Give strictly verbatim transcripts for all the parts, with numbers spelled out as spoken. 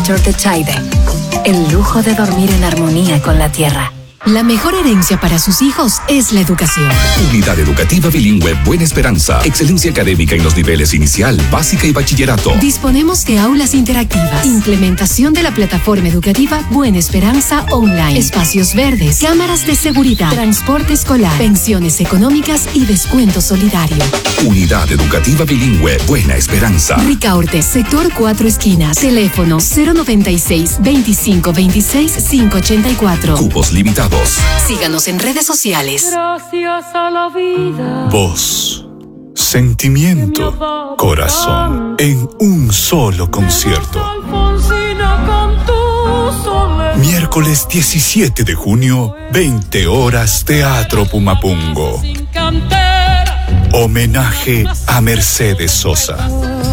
Tractor de Chaide. El lujo de dormir en armonía con la tierra. La mejor herencia para sus hijos es la educación. Unidad Educativa Bilingüe Buena Esperanza. Excelencia académica en los niveles inicial, básica y bachillerato. Disponemos de aulas interactivas, implementación de la plataforma educativa Buena Esperanza Online, espacios verdes, cámaras de seguridad, transporte escolar, pensiones económicas y descuento solidario. Unidad Educativa Bilingüe Buena Esperanza. Ricaurte, sector Cuatro Esquinas. Teléfono cero noventa y seis, veinticinco veintiséis, quinientos ochenta y cuatro. Cupos limitados. Síganos en redes sociales. Gracias a la vida. Voz, sentimiento, corazón, en un solo concierto. Miércoles diecisiete de junio, veinte horas, Teatro Pumapungo. Homenaje a Mercedes Sosa.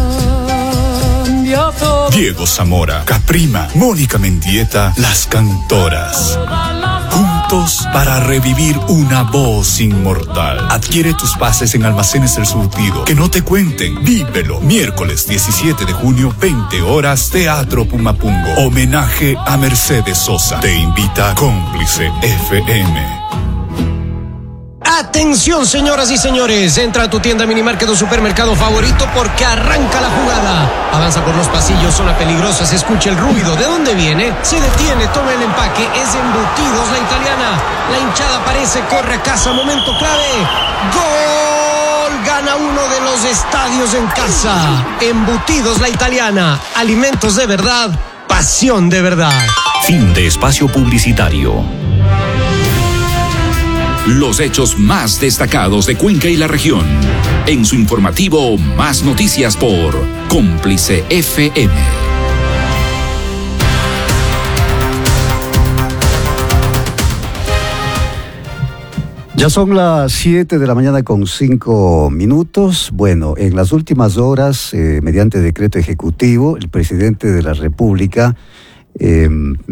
Diego Zamora, Caprima, Mónica Mendieta, Las Cantoras. Juntos para revivir una voz inmortal. Adquiere tus pases en Almacenes El Surtido. Que no te cuenten. Vívelo. Miércoles diecisiete de junio, veinte horas, Teatro Pumapungo. Homenaje a Mercedes Sosa. Te invita Cómplice F M. Atención, señoras y señores, entra a tu tienda Minimarket o supermercado favorito porque arranca la jugada. Avanza por los pasillos, zona peligrosa, se escucha el ruido. ¿De dónde viene? Se detiene, toma el empaque, es Embutidos La Italiana. La hinchada aparece, corre a casa, momento clave. ¡Gol! Gana uno de los estadios en casa. Embutidos La Italiana, alimentos de verdad, pasión de verdad. Fin de espacio publicitario. Los hechos más destacados de Cuenca y la región. En su informativo Más Noticias por Cómplice F M. Ya son las siete de la mañana con cinco minutos. Bueno, en las últimas horas, eh, mediante decreto ejecutivo, el presidente de la República eh,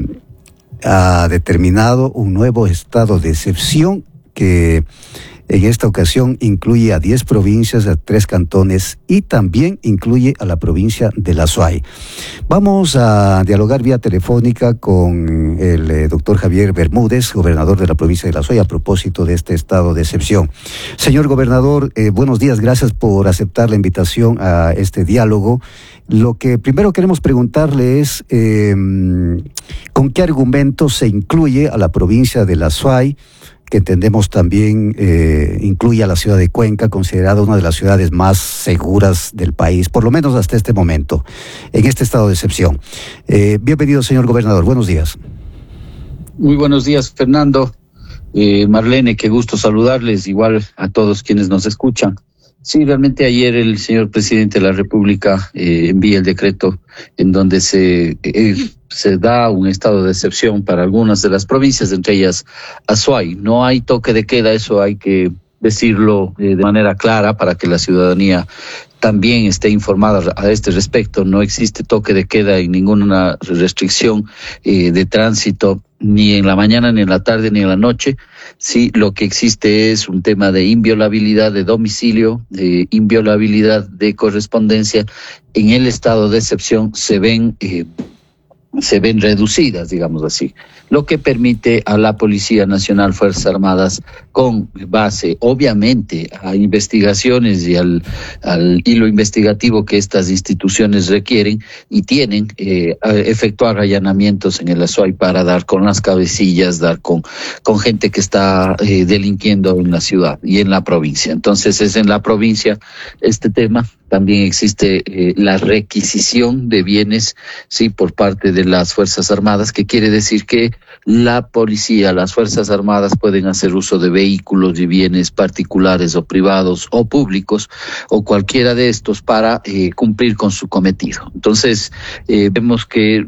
ha determinado un nuevo estado de excepción que en esta ocasión incluye a diez provincias, a tres cantones y también incluye a la provincia de La Suay. Vamos a dialogar vía telefónica con el eh, doctor Javier Bermúdez, gobernador de la provincia de La Suay, a propósito de este estado de excepción. Señor gobernador, eh, buenos días, gracias por aceptar la invitación a este diálogo. Lo que primero queremos preguntarle es eh, ¿con qué argumento se incluye a la provincia de La Suay, que entendemos también eh, incluye a la ciudad de Cuenca, considerada una de las ciudades más seguras del país, por lo menos hasta este momento, en este estado de excepción? Eh, bienvenido, señor gobernador, buenos días. Muy buenos días, Fernando. Eh, Marlene, qué gusto saludarles, igual a todos quienes nos escuchan. Sí, realmente ayer el señor presidente de la República eh, envía el decreto en donde se, eh, se da un estado de excepción para algunas de las provincias, entre ellas Azuay. No hay toque de queda, eso hay que decirlo eh, de manera clara para que la ciudadanía también esté informada a este respecto. No existe toque de queda y ninguna restricción eh, de tránsito, ni en la mañana, ni en la tarde, ni en la noche. Sí, lo que existe es un tema de inviolabilidad de domicilio, de inviolabilidad de correspondencia. En el estado de excepción se ven eh, se ven reducidas, digamos así, lo que permite a la Policía Nacional, Fuerzas Armadas, con base, obviamente, a investigaciones y al, al hilo investigativo que estas instituciones requieren y tienen, eh, a efectuar allanamientos en el Azuay para dar con las cabecillas, dar con, con gente que está eh, delinquiendo en la ciudad y en la provincia. Entonces es en la provincia este tema. También existe eh, la requisición de bienes, sí, por parte de las Fuerzas Armadas, que quiere decir que la policía, las Fuerzas Armadas pueden hacer uso de vehículos y bienes particulares o privados o públicos o cualquiera de estos para eh, cumplir con su cometido. Entonces, eh, vemos que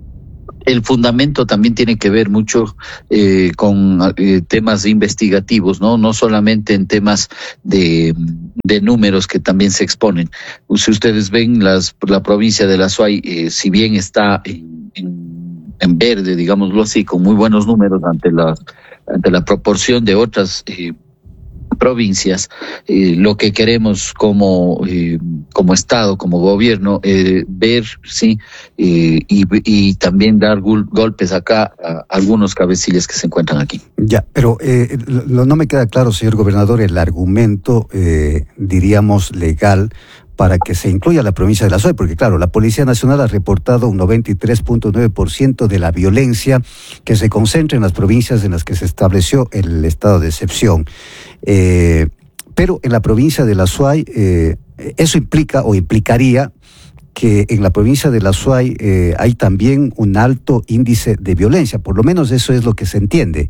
el fundamento también tiene que ver mucho eh, con eh, temas investigativos, ¿no? No solamente en temas de, de números que también se exponen. Si ustedes ven, las, la provincia de La Suay, eh, si bien está en, en, en verde, digámoslo así, con muy buenos números ante la, ante la proporción de otras eh, provincias, eh, lo que queremos como eh, como Estado, como gobierno, eh, ver, sí, eh, y, y también dar gol, golpes acá a algunos cabecillas que se encuentran aquí. Ya, pero eh, lo, no me queda claro, señor gobernador, el argumento, eh, diríamos, legal para que se incluya la provincia de la Suay, porque claro, la Policía Nacional ha reportado un noventa y tres punto nueve por ciento de la violencia que se concentra en las provincias en las que se estableció el estado de excepción. Eh, pero en la provincia de la Suay, eh, eso implica o implicaría que en la provincia de la Suay eh, hay también un alto índice de violencia, por lo menos eso es lo que se entiende.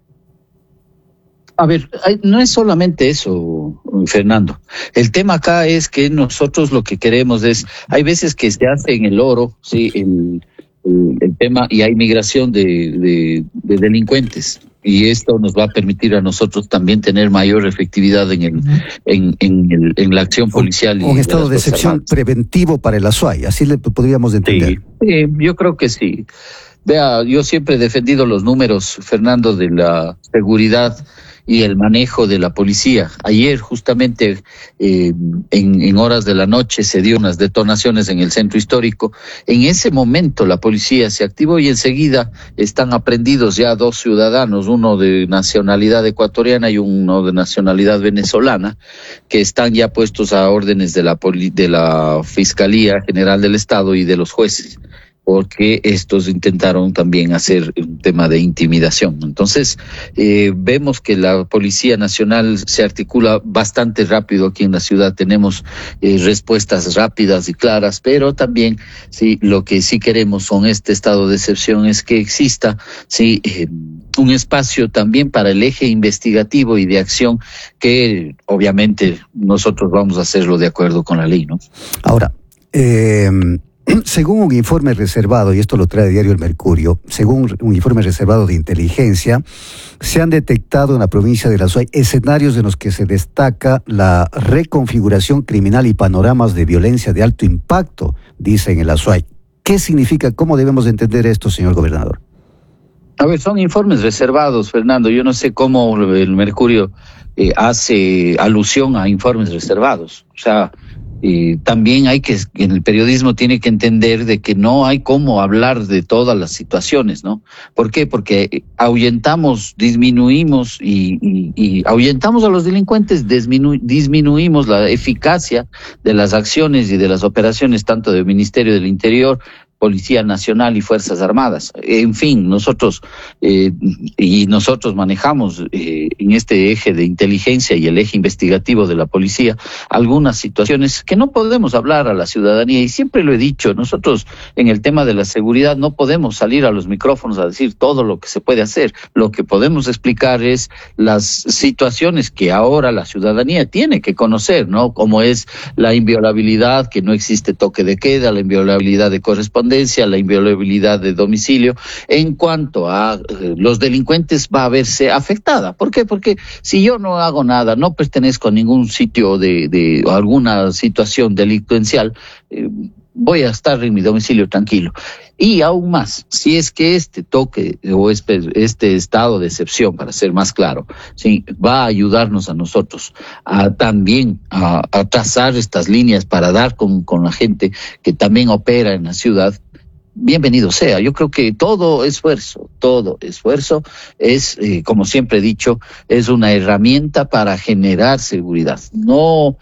A ver, hay, no es solamente eso, Fernando. El tema acá es que nosotros lo que queremos es, hay veces que se hace en el oro, sí, el, el, el tema, y hay migración de, de, de delincuentes. Y esto nos va a permitir a nosotros también tener mayor efectividad en el, en, en, el, en la acción policial. Un, un estado de, de excepción preventivo para el Azuay, así le podríamos entender. Sí, sí, yo creo que sí. Vea, yo siempre he defendido los números, Fernando, de la seguridad y el manejo de la policía. Ayer justamente eh, en, en horas de la noche se dio unas detonaciones en el centro histórico. En ese momento la policía se activó y enseguida están aprehendidos ya dos ciudadanos, uno de nacionalidad ecuatoriana y uno de nacionalidad venezolana, que están ya puestos a órdenes de la, poli- de la Fiscalía General del Estado y de los jueces, porque estos intentaron también hacer un tema de intimidación. Entonces, eh, vemos que la Policía Nacional se articula bastante rápido aquí en la ciudad. Tenemos eh, respuestas rápidas y claras, pero también sí, lo que sí queremos son este estado de excepción es que exista sí, eh, un espacio también para el eje investigativo y de acción que obviamente nosotros vamos a hacerlo de acuerdo con la ley, ¿no? Ahora, eh... según un informe reservado, y esto lo trae Diario El Mercurio, según un informe reservado de inteligencia, se han detectado en la provincia de la Suay escenarios en los que se destaca la reconfiguración criminal y panoramas de violencia de alto impacto, dicen en la Suay. ¿Qué significa? ¿Cómo debemos entender esto, señor gobernador? A ver, son informes reservados, Fernando. Yo no sé cómo el Mercurio eh, hace alusión a informes reservados. O sea, Eh, también hay que, en el periodismo tiene que entender de que no hay cómo hablar de todas las situaciones, ¿no? ¿Por qué? Porque ahuyentamos, disminuimos y, y, y ahuyentamos a los delincuentes, disminu, disminuimos la eficacia de las acciones y de las operaciones tanto del Ministerio del Interior, Policía Nacional y Fuerzas Armadas. En fin, nosotros eh, y nosotros manejamos eh, en este eje de inteligencia y el eje investigativo de la policía algunas situaciones que no podemos hablar a la ciudadanía, y siempre lo he dicho, nosotros en el tema de la seguridad no podemos salir a los micrófonos a decir todo lo que se puede hacer. Lo que podemos explicar es las situaciones que ahora la ciudadanía tiene que conocer, ¿no? Como es la inviolabilidad, que no existe toque de queda, la inviolabilidad de correspondencia, la inviolabilidad de domicilio. En cuanto a eh, los delincuentes, va a verse afectada. ¿Por qué? Porque si yo no hago nada, no pertenezco a ningún sitio de, de alguna situación delincuencial, eh, voy a estar en mi domicilio tranquilo. Y aún más, si es que este toque o este, este estado de excepción, para ser más claro, sí, va a ayudarnos a nosotros a también a, a trazar estas líneas para dar con, con la gente que también opera en la ciudad, bienvenido sea. Yo creo que todo esfuerzo, todo esfuerzo es, eh, como siempre he dicho, es una herramienta para generar seguridad. No,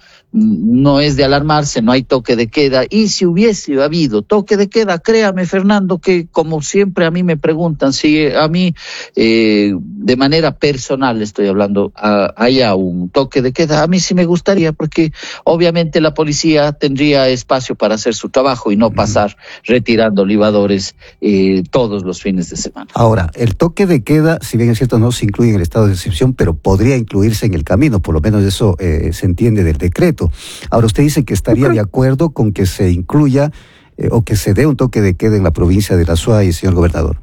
no es de alarmarse, no hay toque de queda. Y si hubiese habido toque de queda, créame, Fernando, que como siempre a mí me preguntan, si a mí eh, de manera personal estoy hablando, a, haya un toque de queda, a mí sí me gustaría, porque obviamente la policía tendría espacio para hacer su trabajo y no pasar retirando libadores eh, todos los fines de semana. Ahora, el toque de queda, si bien es cierto, no se incluye en el estado de excepción, pero podría incluirse en el camino, por lo menos eso eh, se entiende del decreto. Ahora, usted dice que estaría de acuerdo con que se incluya eh, o que se dé un toque de queda en la provincia de la Suay, señor gobernador.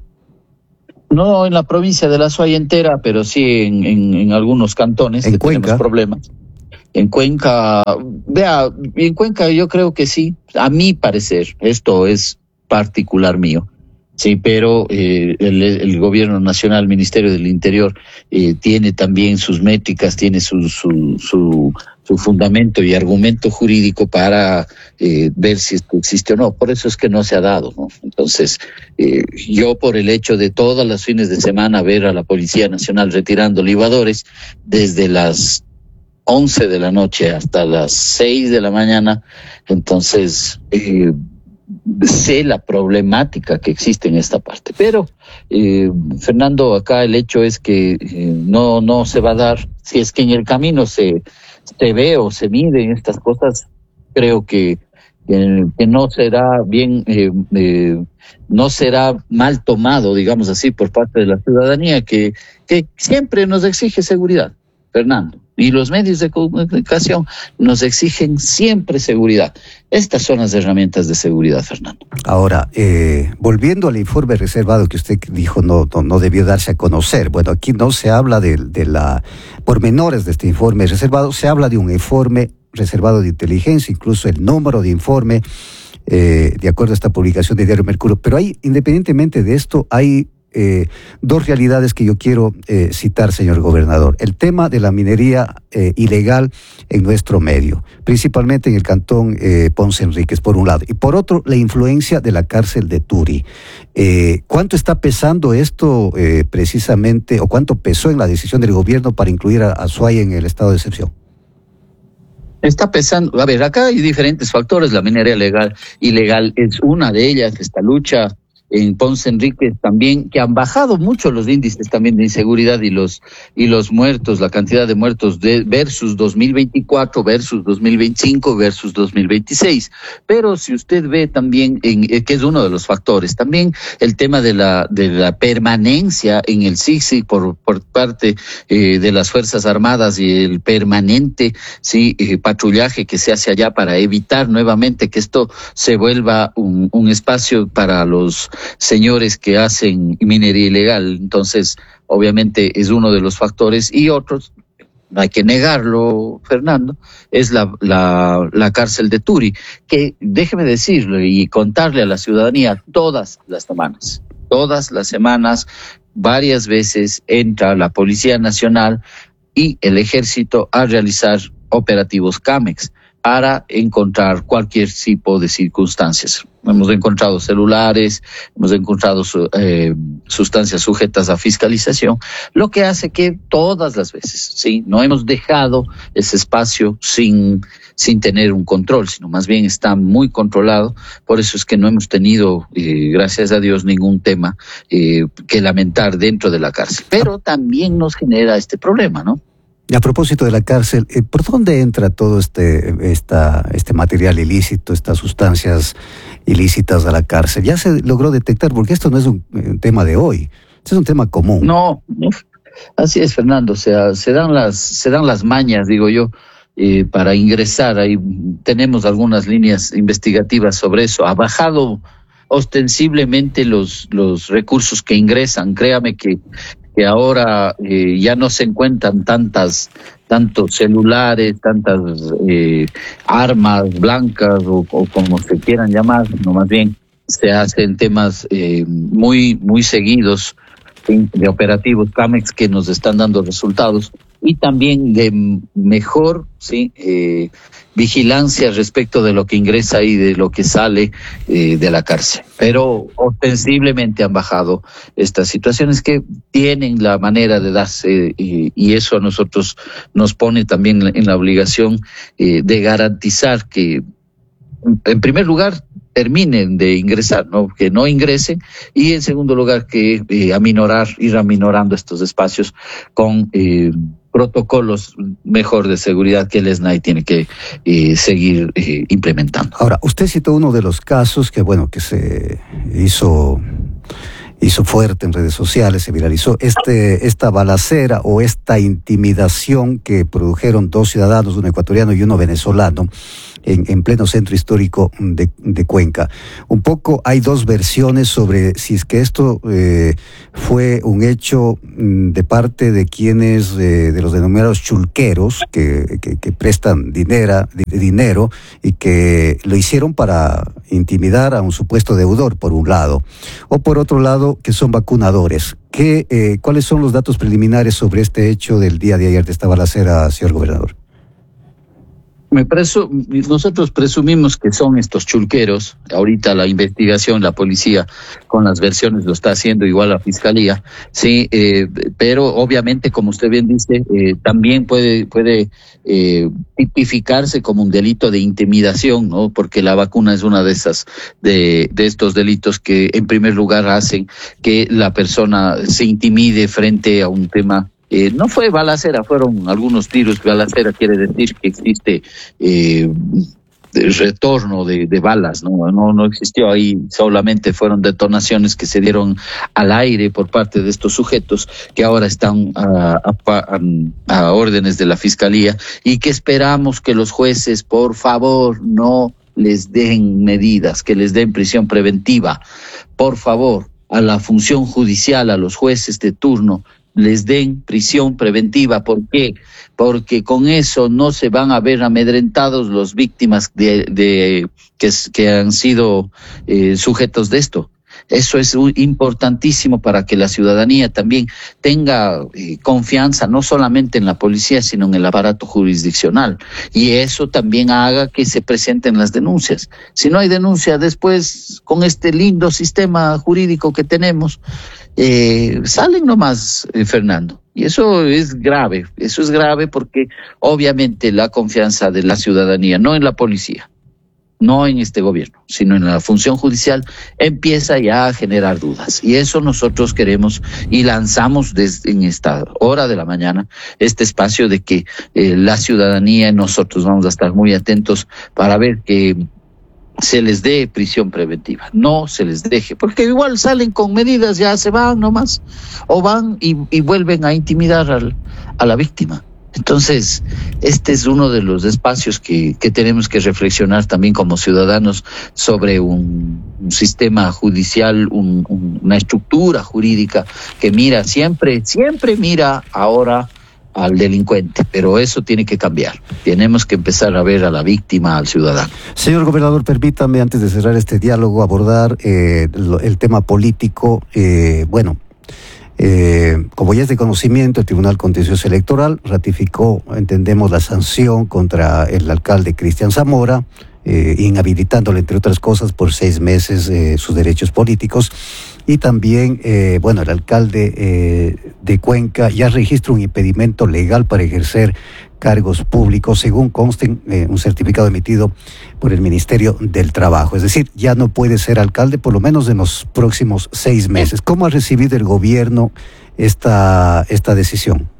No en la provincia de la Suay entera, pero sí en, en, en algunos cantones en que Cuenca. Tenemos problemas. En Cuenca, vea, en Cuenca yo creo que sí, a mi parecer, esto es particular mío, Sí, pero eh, el, el gobierno nacional, el Ministerio del Interior, eh, tiene también sus métricas, tiene su, su, su, su fundamento y argumento jurídico para eh, ver si esto existe o no. Por eso es que no se ha dado, ¿no? Entonces, eh, yo por el hecho de todas las fines de semana ver a la Policía Nacional retirando libadores desde las once de la noche hasta las seis de la mañana, entonces eh, sé la problemática que existe en esta parte. Pero, eh, Fernando, acá el hecho es que eh, no, no se va a dar, si es que en el camino se, se ve o se miden estas cosas, creo que, que, que no será bien, eh, eh, no será mal tomado, digamos así, por parte de la ciudadanía, que, que siempre nos exige seguridad, Fernando. Y los medios de comunicación nos exigen siempre seguridad. Estas son las herramientas de seguridad, Fernando. Ahora, eh, volviendo al informe reservado que usted dijo no, no, no debió darse a conocer. Bueno, aquí no se habla de, de la pormenores de este informe reservado, se habla de un informe reservado de inteligencia, incluso el número de informe, eh, de acuerdo a esta publicación de Diario Mercurio. Pero hay, independientemente de esto, hay Eh, dos realidades que yo quiero eh, citar, señor gobernador. El tema de la minería eh, ilegal en nuestro medio, principalmente en el cantón eh, Ponce Enríquez, por un lado, y por otro, la influencia de la cárcel de Turi. Eh, ¿Cuánto está pesando esto eh, precisamente, o cuánto pesó en la decisión del gobierno para incluir a Azuay en el estado de excepción? Está pesando, a ver, acá hay diferentes factores. La minería legal, ilegal es una de ellas, esta lucha en Ponce Enríquez también, que han bajado mucho los índices también de inseguridad y los y los muertos, la cantidad de muertos de versus dos mil veinticuatro, versus dos mil veinticinco, versus dos mil veintiséis. Pero si usted ve también, en, eh, que es uno de los factores, también el tema de la de la permanencia en el S I C S I por, por parte eh, de las Fuerzas Armadas y el permanente sí eh, patrullaje que se hace allá para evitar nuevamente que esto se vuelva un, un espacio para los señores que hacen minería ilegal. Entonces, obviamente es uno de los factores, y otros, no hay que negarlo, Fernando, es la, la, la cárcel de Turi, que déjeme decirlo y contarle a la ciudadanía, todas las semanas, todas las semanas, varias veces entra la Policía Nacional y el Ejército a realizar operativos CAMEX para encontrar cualquier tipo de circunstancias. Hemos encontrado celulares, hemos encontrado eh, sustancias sujetas a fiscalización, lo que hace que todas las veces, sí, no hemos dejado ese espacio sin, sin tener un control, sino más bien está muy controlado. Por eso es que no hemos tenido, eh, gracias a Dios, ningún tema eh, que lamentar dentro de la cárcel. Pero también nos genera este problema, ¿no? A propósito de la cárcel, ¿por dónde entra todo este esta, este material ilícito, estas sustancias ilícitas a la cárcel? Ya se logró detectar, porque esto no es un, un tema de hoy, esto es un tema común. No, no, así es, Fernando, o sea, se dan las, se dan las mañas, digo yo, eh, para ingresar. Ahí tenemos algunas líneas investigativas sobre eso. Ha bajado ostensiblemente los, los recursos que ingresan, créame que que ahora eh, ya no se encuentran tantas, tantos celulares, tantas eh, armas blancas o, o como se quieran llamar, no, más bien se hacen temas eh, muy, muy seguidos de operativos CAMEX que nos están dando resultados, y también de mejor sí eh, vigilancia respecto de lo que ingresa y de lo que sale eh, de la cárcel. Pero ostensiblemente han bajado estas situaciones que tienen la manera de darse, eh, y eso a nosotros nos pone también en la obligación eh, de garantizar que, en primer lugar, terminen de ingresar, ¿no? Que no ingresen, y en segundo lugar que eh, aminorar, ir aminorando estos espacios con eh, protocolos mejor de seguridad que el S N A I tiene que eh, seguir eh, implementando. Ahora, usted citó uno de los casos que, bueno, que se hizo hizo fuerte en redes sociales, se viralizó, este esta balacera o esta intimidación que produjeron dos ciudadanos, uno ecuatoriano y uno venezolano, en, en pleno centro histórico de, de Cuenca. Un poco hay dos versiones sobre si es que esto eh, fue un hecho de parte de quienes, eh, de los denominados chulqueros, que, que, que prestan dinera, dinero y que lo hicieron para intimidar a un supuesto deudor, por un lado, o por otro lado, que son vacunadores. ¿Qué, eh, ¿Cuáles son los datos preliminares sobre este hecho del día de ayer de esta balacera, señor gobernador? Me presu- nosotros presumimos que son estos chulqueros. Ahorita la investigación, la policía con las versiones lo está haciendo, igual la fiscalía, sí, eh, pero obviamente, como usted bien dice, eh, también puede puede eh, tipificarse como un delito de intimidación, ¿no? Porque la vacuna es una de esas de de estos delitos que en primer lugar hacen que la persona se intimide frente a un tema. Eh, no fue balacera, fueron algunos tiros. Balacera quiere decir que existe eh, retorno de, de balas, ¿no? No, no existió ahí, solamente fueron detonaciones que se dieron al aire por parte de estos sujetos que ahora están a, a, a órdenes de la fiscalía y que esperamos que los jueces, por favor, no les den medidas, que les den prisión preventiva. Por favor, a la función judicial, a los jueces de turno, les den prisión preventiva. ¿Por qué? Porque con eso no se van a ver amedrentados los víctimas de, de que, que han sido eh, sujetos de esto. Eso es importantísimo para que la ciudadanía también tenga eh, confianza no solamente en la policía, sino en el aparato jurisdiccional. Y eso también haga que se presenten las denuncias. Si no hay denuncia, después, con este lindo sistema jurídico que tenemos, eh, salen nomás, eh, Fernando. Y eso es grave. Eso es grave porque obviamente la confianza de la ciudadanía, no en la policía, no en este gobierno, sino en la función judicial, empieza ya a generar dudas. Y eso nosotros queremos y lanzamos desde en esta hora de la mañana este espacio de que eh, la ciudadanía y nosotros vamos a estar muy atentos para ver que se les dé prisión preventiva, no se les deje, porque igual salen con medidas, ya se van nomás, o van y, y vuelven a intimidar al, a la víctima. Entonces, este es uno de los espacios que, que tenemos que reflexionar también como ciudadanos sobre un, un sistema judicial, un, un, una estructura jurídica que mira siempre, siempre mira ahora al delincuente, pero eso tiene que cambiar. Tenemos que empezar a ver a la víctima, al ciudadano. Señor gobernador, permítame, antes de cerrar este diálogo, abordar eh, el, el tema político. Eh, bueno, Eh, como ya es de conocimiento, el Tribunal Contencioso Electoral ratificó, entendemos, la sanción contra el alcalde Cristian Zamora, eh, inhabilitándole, entre otras cosas, por seis meses eh, sus derechos políticos. Y también, eh, bueno, el alcalde eh, de Cuenca ya registra un impedimento legal para ejercer cargos públicos, según conste eh, un certificado emitido por el Ministerio del Trabajo. Es decir, ya no puede ser alcalde por lo menos en los próximos seis meses. ¿Cómo ha recibido el gobierno esta, esta decisión?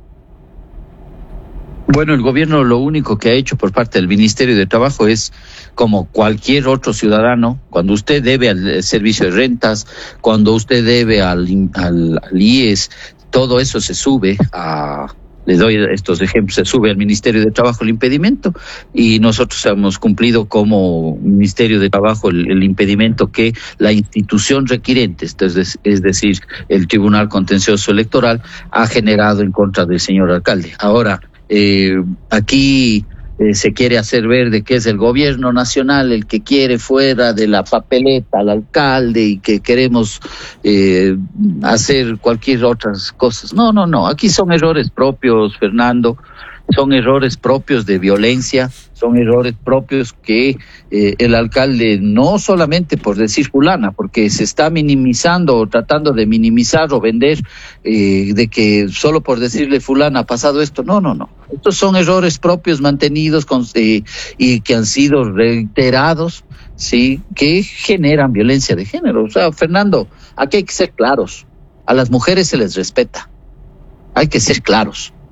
Bueno, el gobierno lo único que ha hecho por parte del Ministerio de Trabajo es, como cualquier otro ciudadano, cuando usted debe al servicio de rentas, cuando usted debe al, al, al I E S, todo eso se sube a... Les doy estos ejemplos, se sube al Ministerio de Trabajo el impedimento y nosotros hemos cumplido como Ministerio de Trabajo el, el impedimento que la institución requirente, esto es, es decir, el Tribunal Contencioso Electoral, ha generado en contra del señor alcalde. Ahora, eh, aquí eh, se quiere hacer ver de que es el gobierno nacional el que quiere fuera de la papeleta al alcalde y que queremos eh, hacer cualquier otras cosas. No, no, no. Aquí son errores propios, Fernando. Son errores propios de violencia, son errores propios que eh, el alcalde, no solamente por decir fulana, porque se está minimizando o tratando de minimizar o vender eh, de que solo por decirle fulana ha pasado esto. No, no, no. Estos son errores propios mantenidos con, eh, y que han sido reiterados, sí, que generan violencia de género. O sea, Fernando, aquí hay que ser claros. A las mujeres se les respeta. Hay que ser claros.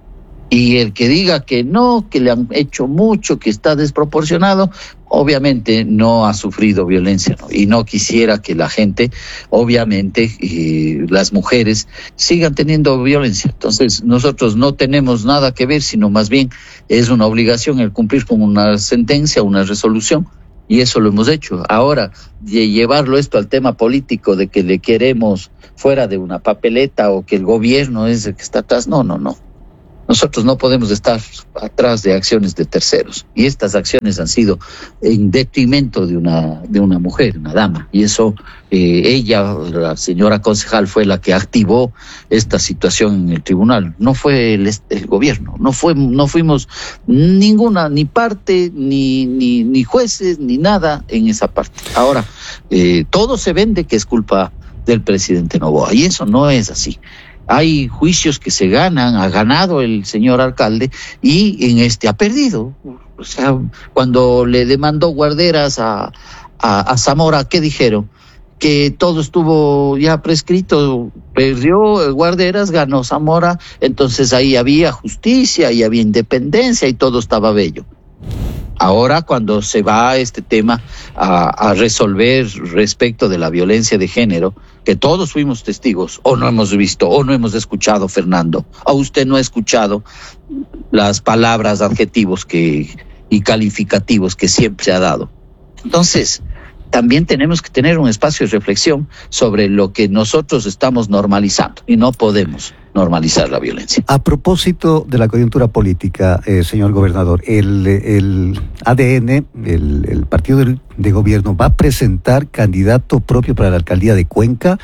Y el que diga que no, que le han hecho mucho, que está desproporcionado, obviamente no ha sufrido violencia, ¿no? Y no quisiera que la gente, obviamente, eh, las mujeres, sigan teniendo violencia. Entonces, nosotros no tenemos nada que ver, sino más bien es una obligación el cumplir con una sentencia, una resolución, y eso lo hemos hecho. Ahora, de llevarlo esto al tema político, de que le queremos fuera de una papeleta o que el gobierno es el que está atrás, no, no, no. Nosotros no podemos estar atrás de acciones de terceros, y estas acciones han sido en detrimento de una de una mujer, una dama, y eso eh, ella, la señora concejal, fue la que activó esta situación en el tribunal. No fue el, el gobierno, no fue no fuimos ninguna ni parte ni ni ni jueces ni nada en esa parte. Ahora eh, todo se vende que es culpa del presidente Noboa, y eso no es así. Hay juicios que se ganan, ha ganado el señor alcalde y en este ha perdido. O sea, cuando le demandó Guarderas a, a, a Zamora, ¿qué dijeron? Que todo estuvo ya prescrito, perdió Guarderas, ganó Zamora, entonces ahí había justicia y había independencia y todo estaba bello. Ahora, cuando se va a este tema a, a resolver respecto de la violencia de género, que todos fuimos testigos, o no hemos visto, o no hemos escuchado, Fernando, o usted no ha escuchado las palabras, adjetivos que, y calificativos que siempre se ha dado. Entonces, también tenemos que tener un espacio de reflexión sobre lo que nosotros estamos normalizando, y no podemos normalizar la violencia. A propósito de la coyuntura política, eh, señor gobernador, el, el A D N, el, el partido de, de gobierno, ¿va a presentar candidato propio para la alcaldía de Cuenca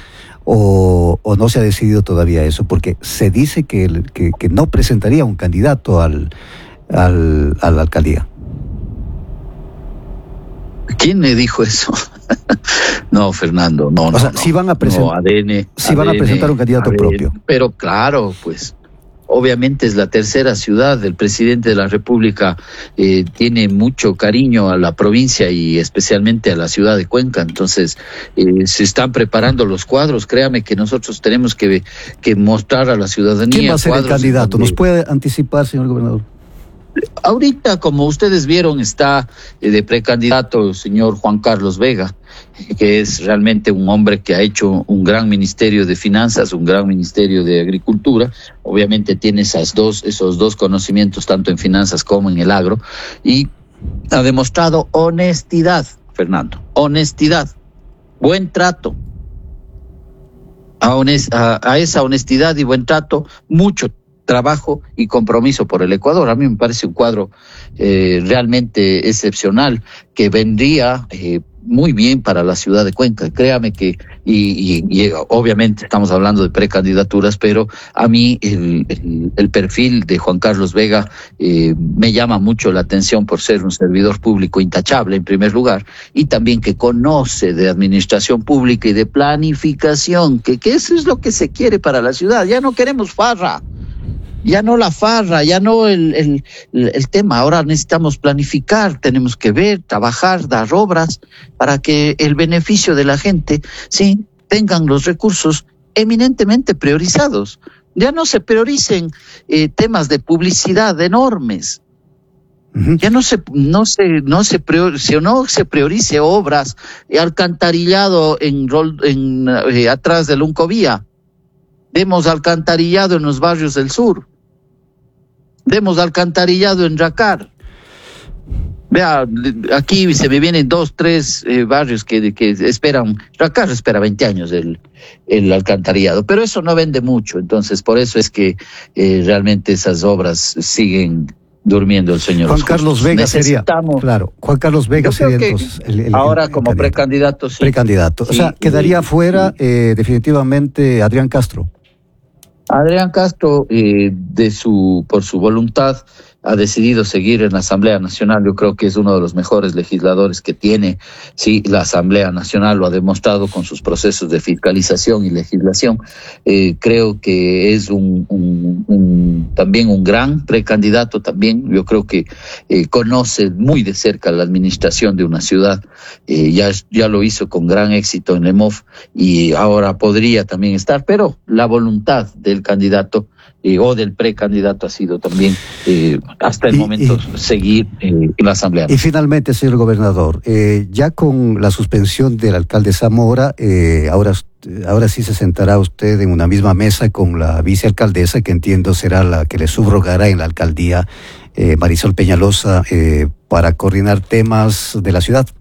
o, o no se ha decidido todavía eso? Porque se dice que, el, que, que no presentaría un candidato al, al, a la alcaldía. ¿Quién me dijo eso? No, Fernando, no, o no. sea, no, si van a presentar, no, A D N, si van a presentar un candidato A D N, propio. Pero claro, pues, obviamente es la tercera ciudad. El presidente de la República eh, tiene mucho cariño a la provincia y especialmente a la ciudad de Cuenca. Entonces, eh, se están preparando los cuadros. Créame que nosotros tenemos que, que mostrar a la ciudadanía. ¿Quién va a ser el candidato? Donde... ¿Nos puede anticipar, señor gobernador? Ahorita, como ustedes vieron, está de precandidato el señor Juan Carlos Vega, que es realmente un hombre que ha hecho un gran ministerio de finanzas, un gran ministerio de agricultura. Obviamente tiene esas dos, esos dos conocimientos, tanto en finanzas como en el agro, y ha demostrado honestidad, Fernando, honestidad, buen trato. A, honest, a, a esa honestidad y buen trato, mucho trabajo y compromiso por el Ecuador. A mí me parece un cuadro eh, realmente excepcional que vendría eh, muy bien para la ciudad de Cuenca. Créame que, y, y, y obviamente estamos hablando de precandidaturas, pero a mí el, el, el perfil de Juan Carlos Vega eh, me llama mucho la atención por ser un servidor público intachable en primer lugar, y también que conoce de administración pública y de planificación, que, que eso es lo que se quiere para la ciudad. Ya no queremos farra. Ya no la farra, ya no el, el, el tema. Ahora necesitamos planificar, tenemos que ver, trabajar, dar obras para que el beneficio de la gente, sí, tengan los recursos eminentemente priorizados. Ya no se prioricen eh, temas de publicidad enormes. Uh-huh. Ya no se no se no se priorice, no se priorice obras, eh, alcantarillado en, en eh, atrás del Uncovía. Demos alcantarillado en los barrios del sur. Demos alcantarillado en Racar. Vea, aquí se me vienen dos, tres eh, barrios que, que esperan. Racar espera veinte años el, el alcantarillado, pero eso no vende mucho. Entonces, por eso es que eh, realmente esas obras siguen durmiendo el señor. Juan Carlos Vega sería, claro, Juan Carlos Vega sería entonces el, el, ahora el, como el precandidato. Sí. Precandidato. Sí, o sea, quedaría sí, fuera sí. Eh, definitivamente Adrián Castro. Adrián Castro, eh, de su por su voluntad, ha decidido seguir en la Asamblea Nacional. Yo creo que es uno de los mejores legisladores que tiene, sí, la Asamblea Nacional, lo ha demostrado con sus procesos de fiscalización y legislación. Eh, creo que es un, un, un también un gran precandidato también. Yo creo que eh, conoce muy de cerca la administración de una ciudad. Eh, ya, ya lo hizo con gran éxito en el M O F y ahora podría también estar, pero la voluntad del candidato eh, o del precandidato ha sido también eh, hasta el y, momento y, seguir eh, en la Asamblea. Y finalmente, señor gobernador, eh, ya con la suspensión del alcalde Zamora, eh, ahora, ahora sí se sentará usted en una misma mesa con la vicealcaldesa, que entiendo será la que le subrogará en la alcaldía, eh, Marisol Peñalosa, eh, para coordinar temas de la ciudad.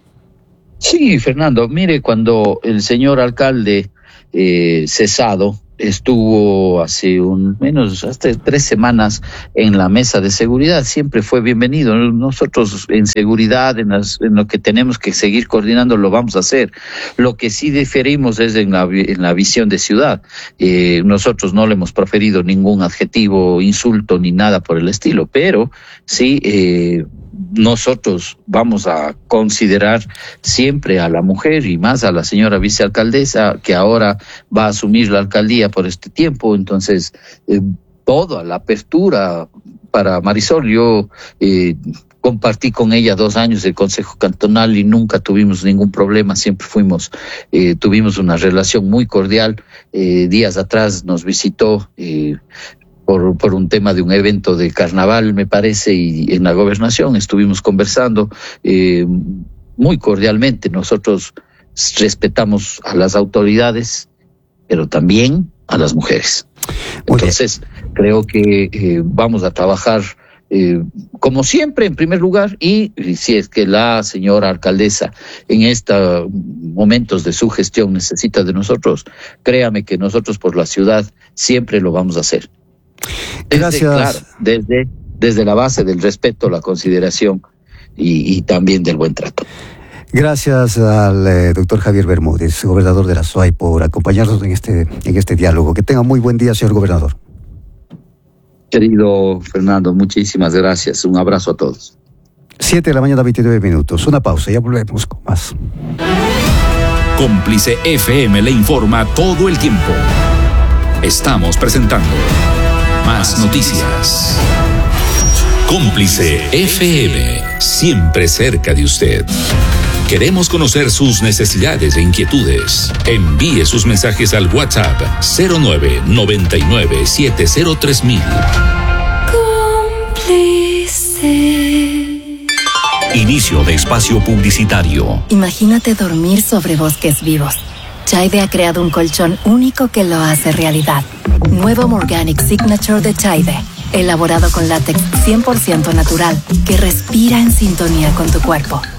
Sí, Fernando, mire, cuando el señor alcalde eh, cesado estuvo hace un menos hasta tres semanas en la mesa de seguridad, siempre fue bienvenido. Nosotros en seguridad, en, las, en lo que tenemos que seguir coordinando, lo vamos a hacer. Lo que sí diferimos es en la, en la visión de ciudad. Eh, nosotros no le hemos proferido ningún adjetivo, insulto ni nada por el estilo, pero sí eh, nosotros vamos a considerar siempre a la mujer y más a la señora vicealcaldesa, que ahora va a asumir la alcaldía por este tiempo. Entonces, eh, toda la apertura para Marisol, yo eh, compartí con ella dos años el Consejo Cantonal y nunca tuvimos ningún problema, siempre fuimos, eh, tuvimos una relación muy cordial. Eh, días atrás nos visitó eh, Por, por un tema de un evento de carnaval, me parece, y en la gobernación estuvimos conversando eh, muy cordialmente. Nosotros respetamos a las autoridades, pero también a las mujeres. Entonces, creo que eh, vamos a trabajar eh, como siempre, en primer lugar, y, y si es que la señora alcaldesa en estos momentos de su gestión necesita de nosotros, créame que nosotros por la ciudad siempre lo vamos a hacer. Desde, Gracias. Claro, desde, desde la base del respeto, la consideración y, y también del buen trato. Gracias al eh, doctor Javier Bermúdez, gobernador de la S U A Y, por acompañarnos en este, en este diálogo. Que tenga muy buen día, señor gobernador. Querido Fernando, muchísimas gracias. Un abrazo a todos. Siete de la mañana, veintinueve minutos. Una pausa, ya volvemos con más. Cómplice F M le informa todo el tiempo. Estamos presentando Más Noticias. Cómplice F M, siempre cerca de usted. Queremos conocer sus necesidades e inquietudes. Envíe sus mensajes al WhatsApp cero nueve noventa y nueve siete cero tres mil. Cómplice. Inicio de espacio publicitario. Imagínate dormir sobre bosques vivos. Chaide ha creado un colchón único que lo hace realidad. Nuevo Morganic Signature de Chaide, elaborado con látex cien por ciento natural, que respira en sintonía con tu cuerpo.